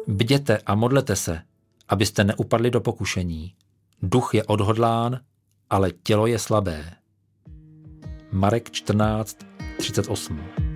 Bděte a modlete se, abyste neupadli do pokušení. Duch je odhodlán, ale tělo je slabé. Marek 14:38